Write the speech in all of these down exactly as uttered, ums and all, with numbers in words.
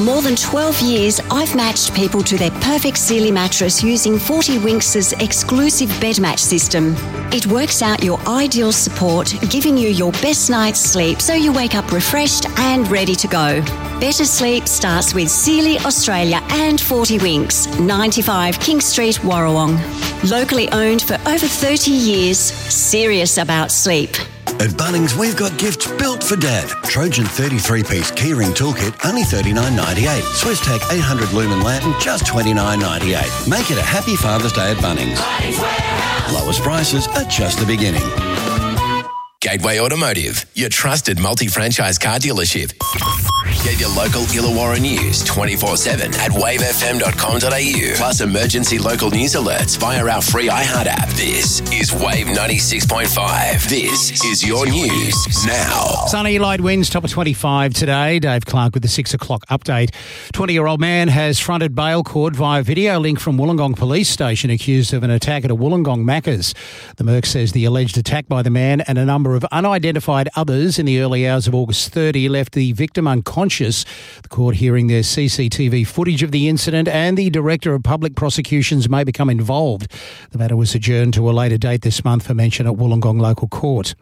More than twelve years, I've matched people to their perfect Sealy mattress using forty Winks' exclusive bed match system. It works out your ideal support, giving you your best night's sleep so you wake up refreshed and ready to go. Better sleep starts with Sealy Australia and forty Winks, ninety-five King Street, Warrawong. Locally owned for over thirty years, serious about sleep. At Bunnings, we've got gifts built for Dad. Trojan thirty-three piece keyring toolkit, only thirty-nine ninety-eight. Swisstech eight hundred lumen lantern, just twenty-nine ninety-eight. Make it a happy Father's Day at Bunnings. Lowest prices are just the beginning. Gateway Automotive, your trusted multi-franchise car dealership. Get your local Illawarra news twenty-four seven at wave f m dot com dot a u. Plus emergency local news alerts via our free iHeart app. This is Wave ninety-six point five. This is your news now. Sunny, light winds, top of twenty-five today. Dave Clark with the six o'clock update. twenty-year-old man has fronted bail court via video link from Wollongong Police Station, accused of an attack at a Wollongong Macca's. The Merc says the alleged attack by the man and a number of unidentified others in the early hours of August thirtieth left the victim unconscious. The court hearing there's C C T V footage of the incident and the Director of Public Prosecutions may become involved. The matter was adjourned to a later date this month for mention at Wollongong Local Court.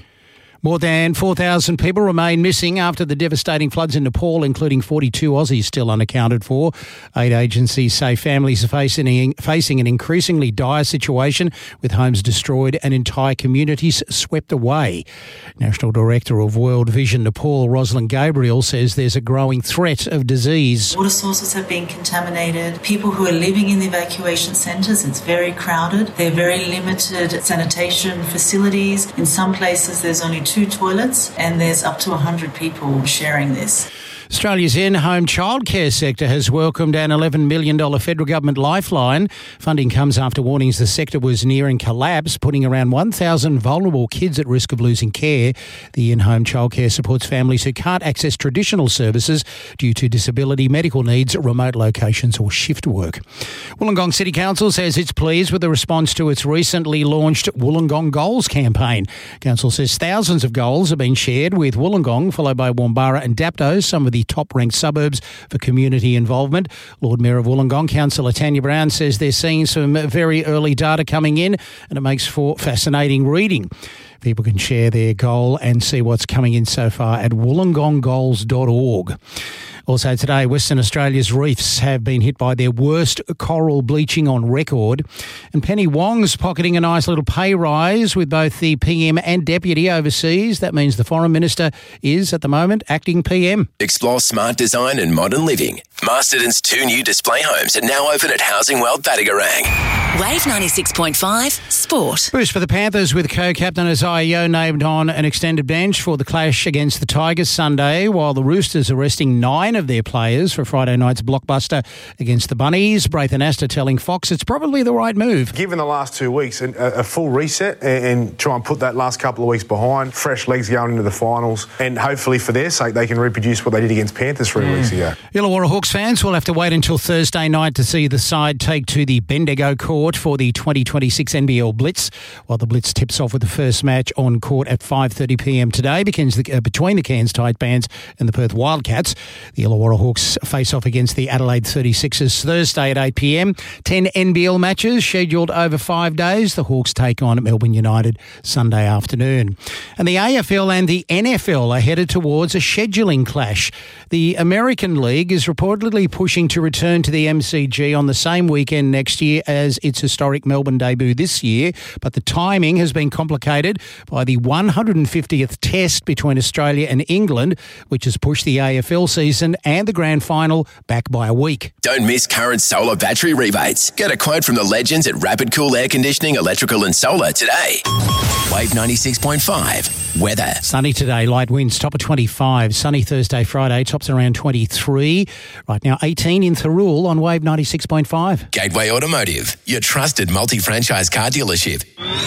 More than four thousand people remain missing after the devastating floods in Nepal, including forty-two Aussies still unaccounted for. Aid agencies say families are facing, facing an increasingly dire situation, with homes destroyed and entire communities swept away. National Director of World Vision Nepal, Rosalind Gabriel, says there's a growing threat of disease. Water sources have been contaminated. People who are living in the evacuation centres, it's very crowded. There are very limited sanitation facilities. In some places there's only two toilets and there's up to one hundred people sharing this. Australia's in-home childcare sector has welcomed an eleven million dollars federal government lifeline. Funding comes after warnings the sector was nearing collapse, putting around one thousand vulnerable kids at risk of losing care. The in-home childcare supports families who can't access traditional services due to disability, medical needs, remote locations or shift work. Wollongong City Council says it's pleased with the response to its recently launched Wollongong Goals campaign. Council says thousands of goals have been shared, with Wollongong followed by Woombarra and Dapto, some of the top-ranked suburbs for community involvement. Lord Mayor of Wollongong, Councillor Tanya Brown, says they're seeing some very early data coming in and it makes for fascinating reading. People can share their goal and see what's coming in so far at wollongong goals dot org. Also today, Western Australia's reefs have been hit by their worst coral bleaching on record. And Penny Wong's pocketing a nice little pay rise with both the P M and Deputy overseas. That means the Foreign Minister is, at the moment, acting P M. Explore smart design and modern living. Masterton's two new display homes are now open at Housing World Battigarang. Wave ninety-six point five Sport. Boost for the Panthers, with co-captain Isaiah Yeo named on an extended bench for the clash against the Tigers Sunday, while the Roosters are resting nine of their players for Friday night's blockbuster against the Bunnies. Braithen Astor telling Fox it's probably the right move. Given the last two weeks, a, a full reset and, and try and put that last couple of weeks behind, fresh legs going into the finals, and hopefully for their sake they can reproduce what they did against Panthers three mm. weeks ago. Illawarra Hawks fans will have to wait until Thursday night to see the side take to the Bendigo court for the twenty twenty-six N B L Blitz, while the Blitz tips off with the first match on court at five thirty p m today begins the, uh, between the Cairns Titans and the Perth Wildcats. The Illawarra Hawks face off against the Adelaide thirty-sixers Thursday at eight p m. ten N B L matches scheduled over five days. The Hawks take on Melbourne United Sunday afternoon. And the A F L and the N F L are headed towards a scheduling clash. The American League is reportedly pushing to return to the M C G on the same weekend next year as its historic Melbourne debut this year, but the timing has been complicated by the one hundred fiftieth test between Australia and England, which has pushed the A F L season and the grand final back by a week. Don't miss current solar battery rebates. Get a quote from the legends at Rapid Cool Air Conditioning, Electrical and Solar today. Wave ninety-six point five. Weather. Sunny today, light winds, top of twenty-five. Sunny Thursday, Friday, tops around twenty-three. Right now, eighteen in Thirroul on Wave ninety-six point five. Gateway Automotive, your trusted multi-franchise car dealership.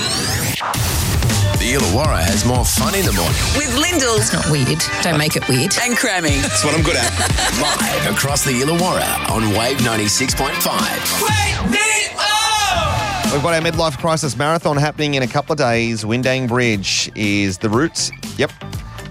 The Illawarra has more fun in the morning. With Lyndall. It's not weird. Don't make it weird. And Crammy. That's what I'm good at. Live across the Illawarra on Wave ninety-six point five. Wake me up! We've got our midlife crisis marathon happening in a couple of days. Windang Bridge is the route. Yep.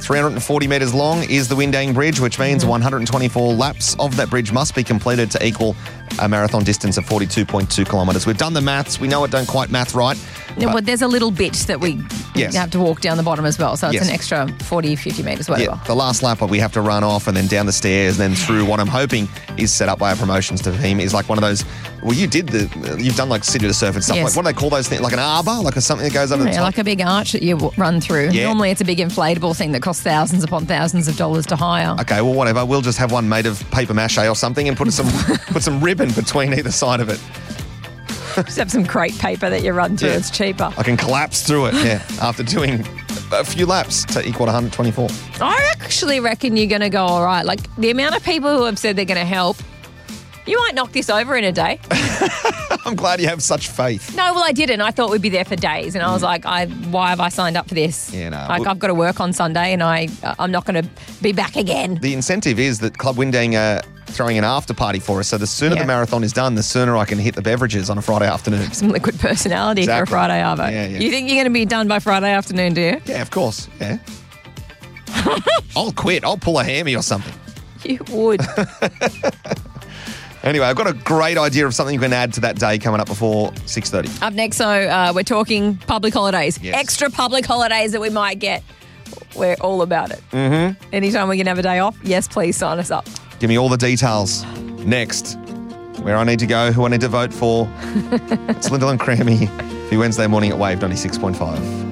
three hundred forty metres long is the Windang Bridge, which means mm-hmm. one hundred twenty-four laps of that bridge must be completed to equal a marathon distance of forty-two point two kilometres. We've done the maths. We know it don't quite math right. No, well, there's a little bit that we yes. have to walk down the bottom as well. So it's yes. an extra forty, fifty metres, whatever. Yeah, the last lap we have to run off and then down the stairs and then through what I'm hoping is set up by our promotions team is like one of those, well, you did the, you've done like City to Surf and stuff. Yes. Like, what do they call those things? Like an arbor? Like a something that goes over yeah, the top? like a big arch that you w- run through. Yeah. Normally it's a big inflatable thing that costs thousands upon thousands of dollars to hire. Okay, well, whatever. We'll just have one made of paper mache or something and put some put some ribbon between either side of it. Just have some crepe paper that you run through. Yeah. It's cheaper. I can collapse through it, yeah, after doing a few laps to equal one hundred twenty-four. I actually reckon you're going to go all right. Like, the amount of people who have said they're going to help, you might knock this over in a day. I'm glad you have such faith. No, well, I didn't. I thought we'd be there for days, and I was like, I, why have I signed up for this? Yeah, no. Like, Well- I've got to work on Sunday, and I, I'm not going to be back again. The incentive is that Club Windang are throwing an after party for us, so the sooner Yeah. the marathon is done, the sooner I can hit the beverages on a Friday afternoon. Some liquid personality for a Exactly. Friday arvo. Yeah, yeah. You think you're going to be done by Friday afternoon, do you? Yeah, of course, yeah. I'll quit. I'll pull a hammy or something. You would. Anyway, I've got a great idea of something you can add to that day coming up before six thirty. Up next, so uh, we're talking public holidays. Yes. Extra public holidays that we might get. We're all about it. Mm-hmm. Anytime we can have a day off, yes, please sign us up. Give me all the details. Next, where I need to go, who I need to vote for. It's Lyndall and Crammy. The Wednesday morning at Wave ninety-six point five.